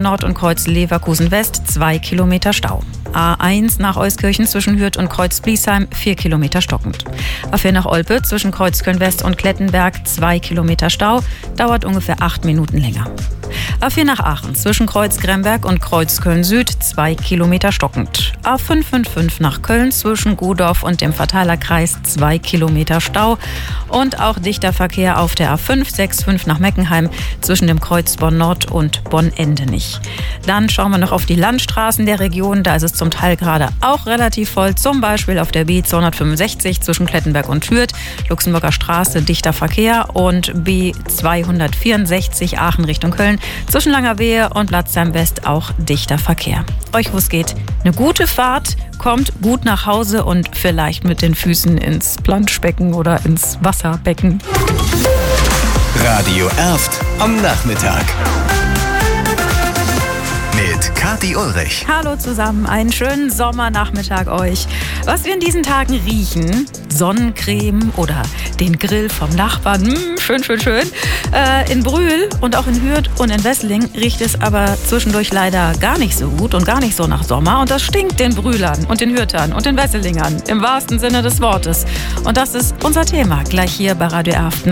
Nord und Kreuz Leverkusen West 2 Kilometer Stau. A1 nach Euskirchen zwischen Hürth und Kreuz Bliesheim 4 Kilometer stockend. A4 nach Olpe zwischen Kreuzköln West und Klettenberg 2 Kilometer Stau, dauert ungefähr 8 Minuten länger. A4 nach Aachen zwischen Kreuz Gremberg und Kreuzköln Süd 2 Kilometer stockend. A555 nach Köln zwischen Godorf und dem Verteilerkreis 2 Kilometer Stau und auch dichter Verkehr auf der A565 nach Meckenheim zwischen dem Kreuz Bonn Nord und Bonn-Endenich. Dann schauen wir noch auf die Landstraßen der Region. Da ist es zum Teil gerade auch relativ voll, zum Beispiel auf der B265 zwischen Klettenberg und Hürth, Luxemburger Straße dichter Verkehr und B264 Aachen Richtung Köln zwischen Langerwehe und Blatzheim West auch dichter Verkehr. Euch, wo es geht, eine gute Fahrt, kommt gut nach Hause und vielleicht mit den Füßen ins Planschbecken oder ins Wasserbecken. Radio Erft am Nachmittag. Mit Kathi Ulrich. Hallo zusammen, einen schönen Sommernachmittag euch. Was wir in diesen Tagen riechen, Sonnencreme oder den Grill vom Nachbarn, schön, schön, schön. In Brühl und auch in Hürth und in Wesseling riecht es aber zwischendurch leider gar nicht so gut und gar nicht so nach Sommer. Und das stinkt den Brühlern und den Hürthern und den Wesselingern im wahrsten Sinne des Wortes. Und das ist unser Thema gleich hier bei Radio Erft.